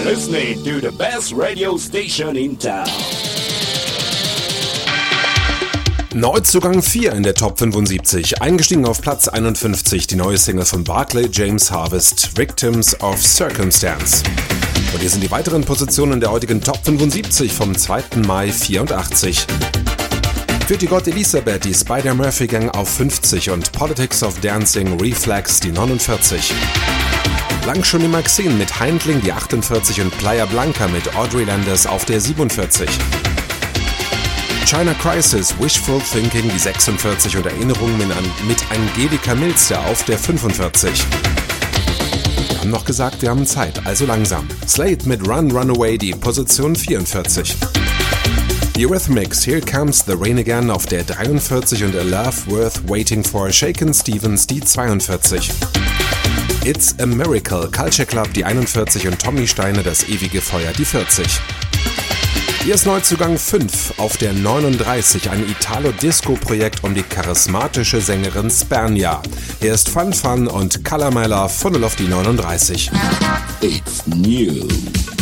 listening to the best radio station in town. Neuzugang 4 in der Top 75, eingestiegen auf Platz 51, die neue Single von Barclay James Harvest, Victims of Circumstance. Und hier sind die weiteren Positionen der heutigen Top 75 vom 2. Mai 84. Für die Gott Elisabeth die Spider-Murphy Gang auf 50 und Politics of Dancing Reflex die 49. Lang schon die Maxine mit Heindling die 48 und Playa Blanca mit Audrey Landers auf der 47. China Crisis, Wishful Thinking die 46 und Erinnerungen mit Angelika Milster auf der 45. Wir haben noch gesagt, wir haben Zeit, also langsam. Slade mit Run Runaway die Position 44. The Eurythmics, Here Comes the Rain Again auf der 43 und A Love Worth Waiting For, Shakin' Stevens die 42. It's a Miracle, Culture Club die 41 und Tommy Steiner, Das ewige Feuer die 40. Hier ist Neuzugang 5 auf der 39, ein Italo-Disco-Projekt um die charismatische Sängerin Spernia. Hier ist Fun Fun und Color My Love von auf die 39. It's new.